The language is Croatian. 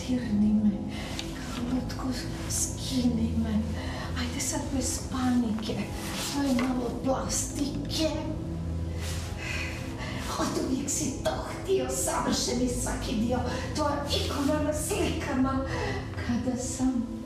dirni me, Karolotko, skini me. Ajde sad bez panike, to je malo plastike. Od uvijek si to htio, savršeni svaki dio, tvoja ikona na slikama. Kada sam